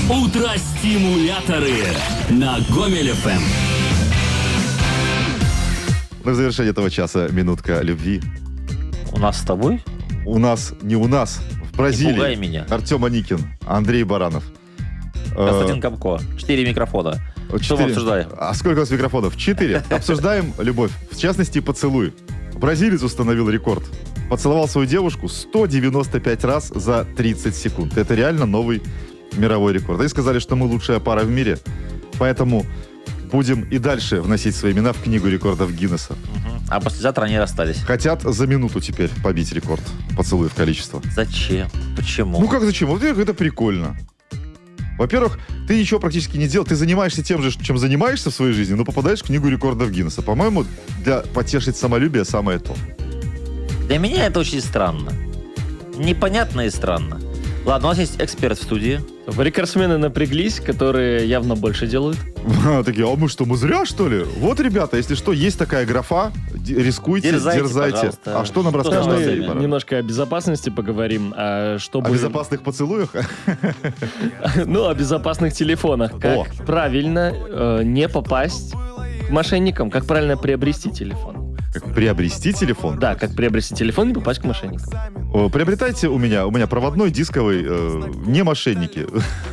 Утро-стимуляторы на Гомель ФМ. Ну, в завершение этого часа минутка любви. У нас с тобой? У нас, не у нас, в Бразилии. Не пугай меня. Артем Аникин, Андрей Баранов. Константин Капко. 4 микрофона. Что мы обсуждаем? А сколько у нас микрофонов? 4. Обсуждаем любовь. В частности, поцелуй. Бразилец установил рекорд. Поцеловал свою девушку 195 раз за 30 секунд. Это реально новый мировой рекорд. Они сказали, что мы лучшая пара в мире. Поэтому будем и дальше вносить свои имена в книгу рекордов Гиннесса. А послезавтра они расстались. Хотят за минуту теперь побить рекорд поцелуев количества. Зачем? Почему? Ну как зачем? Вот это прикольно. Во-первых, ты ничего практически не делал. Ты занимаешься тем же, чем занимаешься в своей жизни, но попадаешь в книгу рекордов Гиннесса. По-моему, для потешить самолюбие самое то. Для меня это очень странно. Непонятно и странно. Ладно, у нас есть эксперт в студии. Рекордсмены напряглись, которые явно больше делают. Такие, а мы что, мы зря, что ли? Вот, ребята, если что, есть такая графа, рискуйте, дерзайте. Пожалуйста. А что нам Что расскажет нам Андрей займем? Баранов? Немножко о безопасности поговорим. Чтобы... О безопасных поцелуях? Ну, о безопасных телефонах. Как правильно не попасть к мошенникам. Как правильно приобрести телефон. Как приобрести телефон? Да, как приобрести телефон и не попасть к мошенникам. Приобретайте у меня проводной, дисковый, не мошенники.